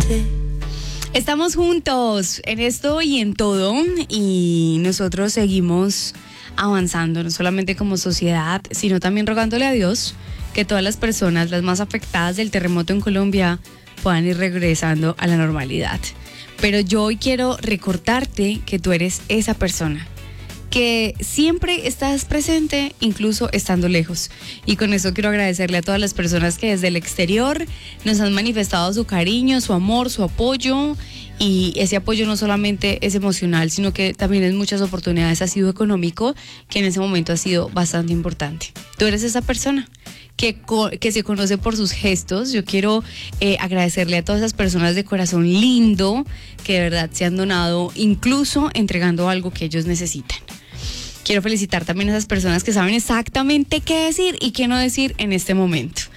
Estamos juntos en esto y en todo, y nosotros seguimos avanzando, no solamente como sociedad, sino también rogándole a Dios que todas las personas, las más afectadas del terremoto en Colombia, puedan ir regresando a la normalidad. Pero yo hoy quiero recordarte que tú eres esa persona, que siempre estás presente, incluso estando lejos. Y con eso quiero agradecerle a todas las personas que desde el exterior nos han manifestado su cariño, su amor, su apoyo. Y ese apoyo no solamente es emocional, sino que también en muchas oportunidades ha sido económico, que en ese momento ha sido bastante importante. Tú eres esa persona que se conoce por sus gestos. Yo quiero agradecerle a todas esas personas de corazón lindo que de verdad se han donado, incluso entregando algo que ellos necesitan. Quiero felicitar también a esas personas que saben exactamente qué decir y qué no decir en este momento.